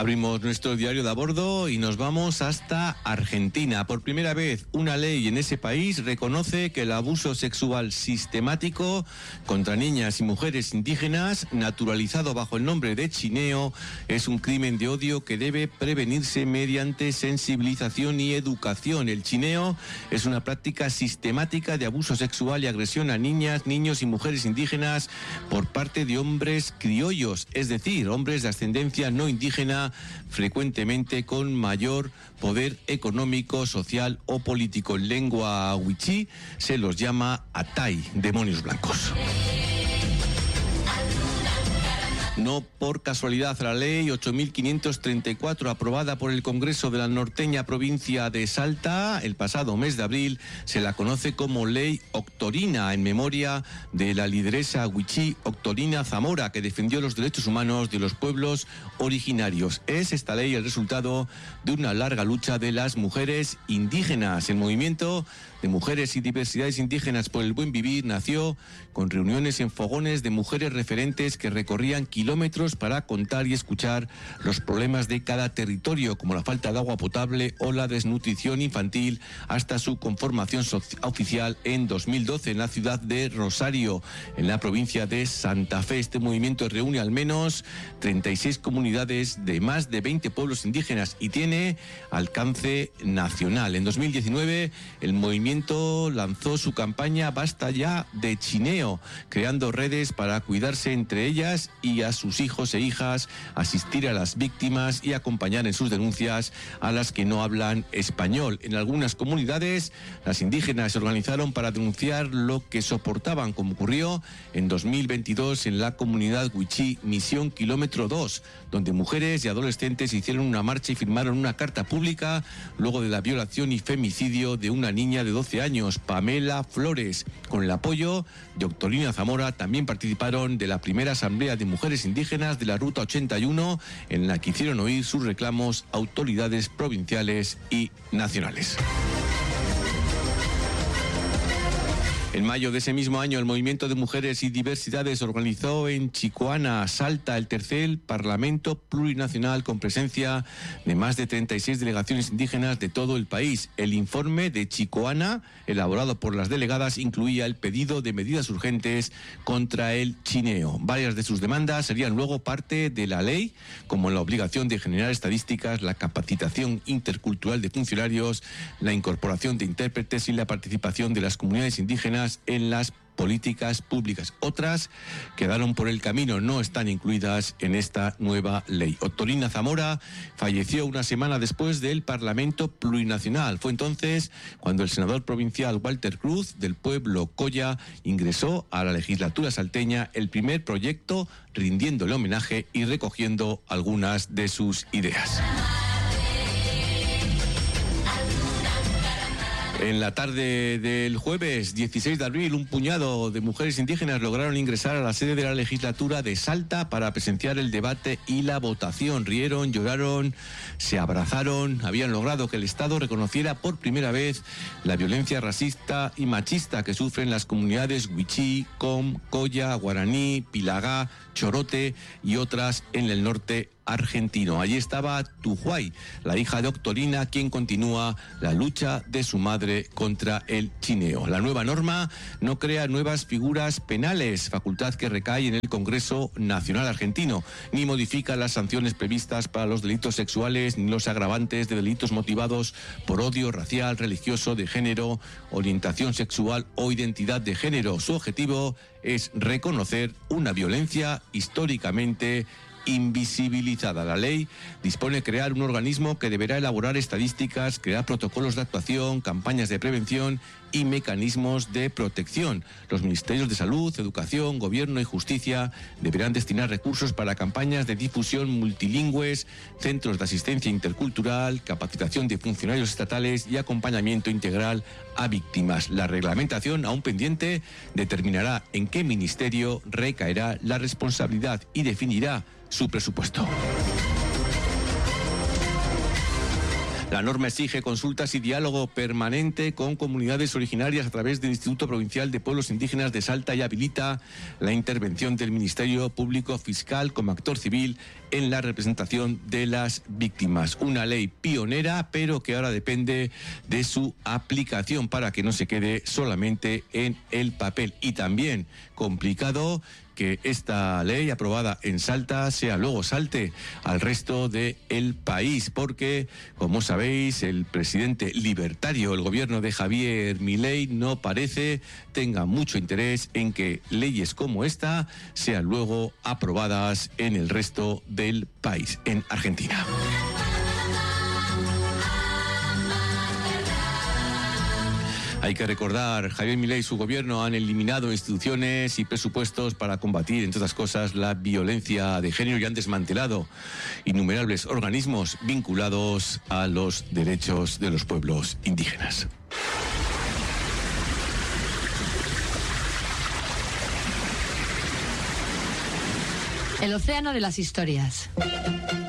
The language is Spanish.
Abrimos nuestro diario de a bordo y nos vamos hasta Argentina. Por primera vez, una ley en ese país reconoce que el abuso sexual sistemático contra niñas y mujeres indígenas, naturalizado bajo el nombre de chineo, es un crimen de odio que debe prevenirse mediante sensibilización y educación. El chineo es una práctica sistemática de abuso sexual y agresión a niñas, niños y mujeres indígenas por parte de hombres criollos, es decir, hombres de ascendencia no indígena, frecuentemente con mayor poder económico, social o político. En lengua wichí se los llama Atay, demonios blancos. No por casualidad, la ley 8.534, aprobada por el Congreso de la norteña provincia de Salta el pasado mes de abril, se la conoce como Ley Octorina, en memoria de la lideresa wichí Octorina Zamora, que defendió los derechos humanos de los pueblos originarios. Es esta ley el resultado de una larga lucha de las mujeres indígenas. El movimiento de mujeres y diversidades indígenas por el buen vivir nació con reuniones en fogones de mujeres referentes que recorrían kilómetros para contar y escuchar los problemas de cada territorio, como la falta de agua potable o la desnutrición infantil, hasta su conformación oficial en 2012 en la ciudad de Rosario, en la provincia de Santa Fe. Este movimiento reúne al menos 36 comunidades de más de 20 pueblos indígenas y tiene alcance nacional. En 2019, el movimiento lanzó su campaña Basta ya de chineo, creando redes para cuidarse entre ellas y a sus hijos e hijas, asistir a las víctimas y acompañar en sus denuncias a las que no hablan español. En algunas comunidades, las indígenas se organizaron para denunciar lo que soportaban, como ocurrió en 2022 en la comunidad wichí Misión Kilómetro 2, donde mujeres y adolescentes hicieron una marcha y firmaron una carta pública luego de la violación y femicidio de una niña de 12 años, Pamela Flores. Con el apoyo de Octorina Zamora también participaron de la primera asamblea de mujeres indígenas de la Ruta 81, en la que hicieron oír sus reclamos a autoridades provinciales y nacionales. En mayo de ese mismo año, el Movimiento de Mujeres y Diversidades organizó en Chicoana, Salta, el tercer Parlamento Plurinacional con presencia de más de 36 delegaciones indígenas de todo el país. El informe de Chicoana, elaborado por las delegadas, incluía el pedido de medidas urgentes contra el chineo. Varias de sus demandas serían luego parte de la ley, como la obligación de generar estadísticas, la capacitación intercultural de funcionarios, la incorporación de intérpretes y la participación de las comunidades indígenas en las políticas públicas. Otras quedaron por el camino, no están incluidas en esta nueva ley. Octorina Zamora falleció una semana después del Parlamento Plurinacional. Fue entonces cuando el senador provincial Walter Cruz, del pueblo Colla, ingresó a la legislatura salteña el primer proyecto, rindiéndole homenaje y recogiendo algunas de sus ideas. En la tarde del jueves 16 de abril, un puñado de mujeres indígenas lograron ingresar a la sede de la legislatura de Salta para presenciar el debate y la votación. Rieron, lloraron, se abrazaron. Habían logrado que el Estado reconociera por primera vez la violencia racista y machista que sufren las comunidades wichí, com, colla, guaraní, pilagá, chorote y otras en el norte argentino. Allí estaba Tujuay, la hija de Octorina, quien continúa la lucha de su madre contra el chineo. La nueva norma no crea nuevas figuras penales, facultad que recae en el Congreso Nacional Argentino, ni modifica las sanciones previstas para los delitos sexuales ni los agravantes de delitos motivados por odio racial, religioso, de género, orientación sexual o identidad de género. Su objetivo es reconocer una violencia históricamente invisibilizada. La ley dispone crear un organismo que deberá elaborar estadísticas, crear protocolos de actuación, campañas de prevención y mecanismos de protección. Los ministerios de Salud, Educación, Gobierno y Justicia deberán destinar recursos para campañas de difusión multilingües, centros de asistencia intercultural, capacitación de funcionarios estatales y acompañamiento integral a víctimas. La reglamentación, aún pendiente, determinará en qué ministerio recaerá la responsabilidad y definirá su presupuesto. La norma exige consultas y diálogo permanente con comunidades originarias a través del Instituto Provincial de Pueblos Indígenas de Salta y habilita la intervención del Ministerio Público Fiscal como actor civil en la representación de las víctimas. Una ley pionera, pero que ahora depende de su aplicación para que no se quede solamente en el papel. Y también complicado que esta ley aprobada en Salta luego salte al resto del país, porque, como sabéis, el presidente libertario, el gobierno de Javier Milei, no parece tenga mucho interés en que leyes como esta sean luego aprobadas en el resto del país, en Argentina. Hay que recordar, Javier Milei y su gobierno han eliminado instituciones y presupuestos para combatir, entre otras cosas, la violencia de género y han desmantelado innumerables organismos vinculados a los derechos de los pueblos indígenas. El océano de las historias.